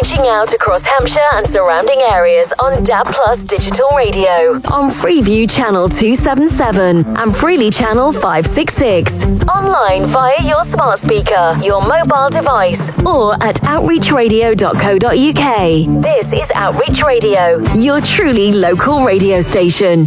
reaching out across Hampshire and surrounding areas on DAB Plus Digital Radio, on Freeview Channel 277 and Freely Channel 566. Online via your smart speaker, your mobile device, or at outreachradio.co.uk. This is Outreach Radio, your truly local radio station.